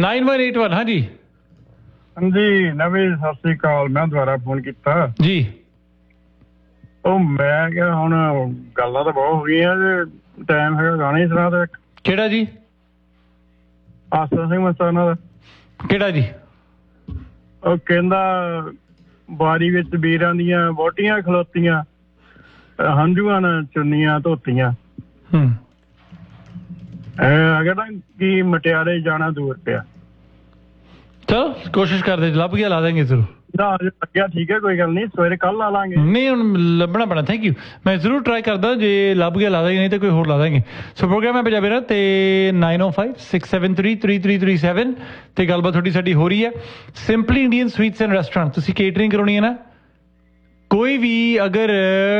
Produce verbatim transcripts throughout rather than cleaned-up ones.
Nine one eight one हाँ जी हाँ जी नवी सत श्री अकाल। मैं दोबारा फोन किया जी। ਉਹ ਮੈਂ ਕਿਹਾ ਹੁਣ ਗੱਲਾਂ ਤਾਂ ਬਹੁਤ ਹੋ ਗਈਆਂ ਜੇ ਟਾਈਮ ਹੈਗਾ ਗਾਣਾ ਹੀ ਸੁਣਾ ਦਿਓ ਇੱਕ। ਕਿਹੜਾ ਜੀ? ਆਸਾ ਸਿੰਘ ਮਸਤਾਨਾ ਦਾ। ਕਿਹੜਾ ਜੀ? ਉਹ ਕਹਿੰਦਾ ਬਾਰੀ ਵਿੱਚ ਵੀਰਾਂ ਦੀਆਂ ਵਹੁਟੀਆਂ ਖਲੋਤੀਆਂ ਹੰਝੂਆਂ ਨਾਲ ਚੁੰਨੀਆਂ ਧੋਤੀਆਂ। ਹੂੰ ਅਗਰ ਨਾ ਕੀ ਮਟਿਆਰੇ ਜਾਣਾ ਦੂਰ ਪਿਆ। ਚਲੋ ਕੋਸ਼ਿਸ਼ ਕਰਦੇ ਲੱਭ ਗਿਆ ਲਾ ਦੇंगे ਜ਼ਰੂਰ। ਲੱਗਿਆ ਠੀਕ ਹੈ ਕੋਈ ਗੱਲ ਨਹੀਂ ਸਵੇਰੇ ਕੱਲ ਲਾ ਲਾਂਗੇ। ਨਹੀਂ ਹੁਣ ਲੱਭਣਾ ਪੈਣਾ। Thank you. ਮੈਂ ਜ਼ਰੂਰ ਟਰਾਈ ਕਰਦਾ ਜੇ ਲੱਭ ਗਿਆ ਲਾ ਦਾਂਗੇ ਨਹੀਂ ਤਾਂ ਕੋਈ ਹੋਰ ਲਾ ਦਾਂਗੇ। ਸੋ ਪ੍ਰੋਗਰਾਮ ਹੈ ਪੰਜਾਬੀ ਰਾਤ ਤੇ ਨਾਈਨ ਓ five six seven three three three three seven ਤੇ ਗੱਲਬਾਤ ਤੁਹਾਡੀ ਸਾਡੀ ਹੋ ਰਹੀ ਹੈ। Simply Indian sweets and restaurant ਤੁਸੀਂ ਕੇਟਰਿੰਗ ਕਰਾਉਣੀ ਹੈ ਨਾ ਕੋਈ ਵੀ ਅਗਰ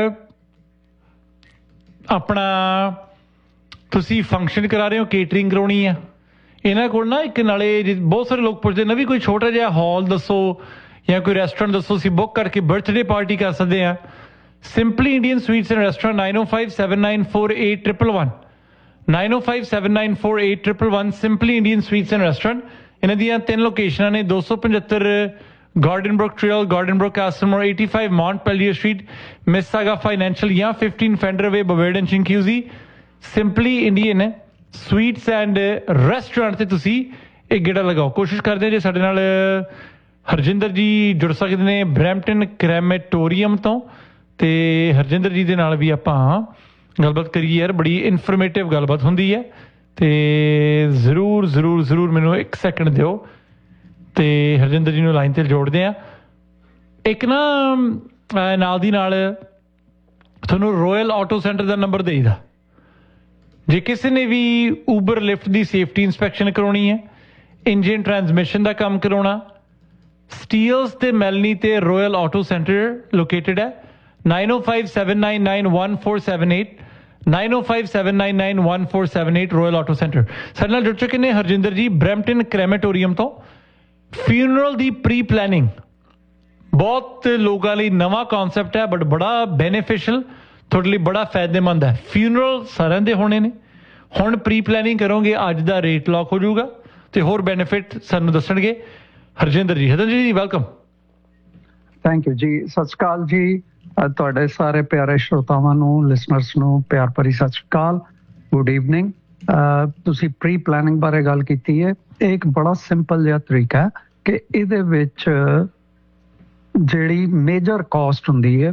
ਆਪਣਾ ਤੁਸੀਂ ਫੰਕਸ਼ਨ ਕਰਾ ਰਹੇ ਹੋ ਕੇਟਰਿੰਗ ਕਰਾਉਣੀ ਆ ਇਹਨਾਂ ਕੋਲ ਨਾ ਇੱਕ ਨਾਲੇ ਬਹੁਤ ਸਾਰੇ ਲੋਕ ਪੁੱਛਦੇ ਨਾ ਵੀ ਕੋਈ ਛੋਟਾ ਜਿਹਾ ਹਾਲ ਦੱਸੋ ਜਾਂ ਕੋਈ ਰੈਸਟੋਰੈਂਟ ਦੱਸੋ ਅਸੀਂ ਬੁੱਕ ਕਰਕੇ ਬਰਥਡੇ ਪਾਰਟੀ ਕਰ ਸਕਦੇ ਹਾਂ। Simply Indian sweets and restaurant nine O five seven nine four eight triple one nine O five seven nine four eight triple one simply Indian sweets and restaurant. ਇਹਨਾਂ ਦੀਆਂ ਤਿੰਨ ਲੋਕੇਸ਼ਨਾਂ ਨੇ ਦੋ ਸੌ ਪਝੱਤਰ garden Brook trail garden Brook ਕਾਸਟਮਰ eighty five Mount ਪੈਲੀਅਰ street ਮਿਸਾਗਾ financial ਜਾਂ fifteen fender way ਬਵੇਰਡਨ ਚਿੰਕਿਊਜ਼ੀ। Simply Indian sweets and restaurant ਤੇ ਤੁਸੀਂ ਇਹ ਗੇੜਾ ਲਗਾਓ। ਕੋਸ਼ਿਸ਼ ਕਰਦੇ ਜੇ ਸਾਡੇ ਨਾਲ ਹਰਜਿੰਦਰ ਜੀ ਜੁੜ ਸਕਦੇ ਨੇ ਬਰੈਂਪਟਨ ਕ੍ਰੈਮੇਟੋਰੀਅਮ ਤੋਂ ਤੇ ਹਰਜਿੰਦਰ ਜੀ ਦੇ ਨਾਲ ਵੀ ਆਪਾਂ ਗੱਲਬਾਤ ਕਰੀਏ ਯਾਰ ਬੜੀ ਇਨਫੋਰਮੇਟਿਵ ਗੱਲਬਾਤ ਹੁੰਦੀ ਹੈ ਤੇ ਜ਼ਰੂਰ ਜ਼ਰੂਰ ਜ਼ਰੂਰ ਮੈਨੂੰ ਇੱਕ ਸੈਕਿੰਡ ਦਿਓ ਤੇ ਹਰਜਿੰਦਰ ਜੀ ਨੂੰ ਲਾਈਨ ਤੇ ਜੋੜਦੇ ਆ। ਇੱਕ ਨਾ ਨਾਲ ਦੀ ਨਾਲ ਤੁਹਾਨੂੰ ਰੋਇਲ ਆਟੋ ਸੈਂਟਰ ਦਾ ਨੰਬਰ ਦੇਈਦਾ ਜੇ ਕਿਸੇ ਨੇ ਵੀ ਊਬਰ ਲਿਫਟ ਦੀ ਸੇਫਟੀ ਇੰਸਪੈਕਸ਼ਨ ਕਰਾਉਣੀ ਹੈ ਇੰਜਨ ਟਰਾਂਸਮਿਸ਼ਨ ਦਾ ਕੰਮ ਕਰਾਉਣਾ ਸਟੀਲਸ ਤੇ ਮੈਲਨੀ ਤੇ ਰੋਇਲ ਆਟੋ ਸੈਂਟਰ ਲੋਕੇਟਡ ਹੈ ਨਾਈਨ ਓ five seven nine nine one four seven eight nine ਓ five seven nine nine one four seven eight royal auto centre. ਸਾਡੇ ਨਾਲ ਜੁੜ ਚੁੱਕੇ ਨੇ ਹਰਜਿੰਦਰ ਜੀ ਬਰੈਂਪਟਨ ਕ੍ਰੈਮੇਟੋਰੀਅਮ ਤੋਂ। ਫਿਊਨਰਲ ਦੀ ਪ੍ਰੀ ਪਲੈਨਿੰਗ ਬਹੁਤ ਲੋਕਾਂ ਲਈ ਨਵਾਂ ਕਨਸੈਪਟ ਹੈ ਬਟ ਬੜਾ ਬੈਨੀਫਿਸ਼ੀਅਲ ਤੁਹਾਡੇ ਲਈ ਬੜਾ ਫਾਇਦੇਮੰਦ ਹੈ। ਫਿਊਨਰਲ ਸਾਰਿਆਂ ਦੇ ਹੋਣੇ ਨੇ ਹੁਣ ਪ੍ਰੀ ਪਲੈਨਿੰਗ ਕਰੋਗੇ ਅੱਜ ਦਾ ਰੇਟ ਲੌਕ ਹੋ ਜਾਊਗਾ ਤੇ ਹੋਰ ਬੈਨੀਫਿਟ ਸਾਨੂੰ ਦੱਸਣਗੇ ਹਰਜਿੰਦਰ ਜੀ। ਹਰਜਿੰਦਰ ਜੀ ਵੈਲਕਮ। ਥੈਂਕ ਯੂ ਜੀ। ਸਤਿ ਸ਼੍ਰੀ ਅਕਾਲ ਜੀ ਤੁਹਾਡੇ ਸਾਰੇ ਪਿਆਰੇ ਸ਼ਰੋਤਾਵਾਂ ਨੂੰ ਲਿਸਨਰਸ ਨੂੰ ਪਿਆਰ ਭਰੀ ਸਤਿ ਸ਼੍ਰੀ ਅਕਾਲ ਗੁੱਡ ਈਵਨਿੰਗ। ਤੁਸੀਂ ਪ੍ਰੀ ਪਲੈਨਿੰਗ ਬਾਰੇ ਗੱਲ ਕੀਤੀ ਹੈ। ਇਹ ਇੱਕ ਬੜਾ ਸਿੰਪਲ ਜਿਹਾ ਤਰੀਕਾ ਹੈ ਕਿ ਇਹਦੇ ਵਿੱਚ ਜਿਹੜੀ ਮੇਜਰ ਕਾਸਟ ਹੁੰਦੀ ਹੈ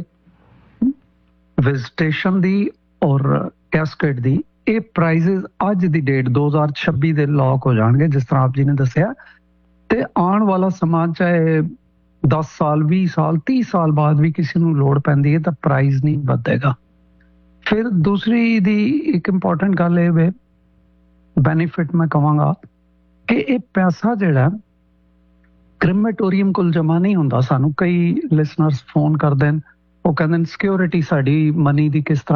ਵਿਜ਼ਿਟੇਸ਼ਨ ਦੀ ਔਰ ਕੈਸਕੇਡ ਦੀ ਇਹ ਪ੍ਰਾਈਸਿਸ ਅੱਜ ਦੀ ਡੇਟ ਦੋ ਹਜ਼ਾਰ ਛੱਬੀ ਦੇ ਲੌਕ ਹੋ ਜਾਣਗੇ ਜਿਸ ਤਰ੍ਹਾਂ ਆਪ ਜੀ ਨੇ ਦੱਸਿਆ ਤੇ ਆਉਣ ਵਾਲਾ ਸਮਾਂ ਚਾਹੇ ਦਸ ਸਾਲ ਵੀਹ ਸਾਲ ਤੀਹ ਸਾਲ ਬਾਅਦ ਵੀ ਕਿਸੇ ਨੂੰ ਲੋੜ ਪੈਂਦੀ ਹੈ ਤਾਂ ਪ੍ਰਾਈਸ ਨਹੀਂ ਵਧੇਗਾ। ਫਿਰ ਦੂਸਰੀ ਦੀ ਇੱਕ ਇੰਪੋਰਟੈਂਟ ਗੱਲ ਇਹ ਵੇ ਬੈਨੀਫਿਟ ਮੈਂ ਕਹਾਂਗਾ ਕਿ ਇਹ ਪੈਸਾ ਜਿਹੜਾ ਕ੍ਰੈਮੇਟੋਰੀਅਮ ਕੋਲ ਜਮ੍ਹਾਂ ਨਹੀਂ ਹੁੰਦਾ। ਸਾਨੂੰ ਕਈ ਲਿਸਨਰਸ ਫੋਨ ਕਰਦੇ ਨੇ ਉਹ ਕਹਿੰਦੇ ਨੇ ਸਿਕਿਉਰਿਟੀ ਸਾਡੀ ਮਨੀ ਦੀ ਕਿਸ ਤਰ੍ਹਾਂ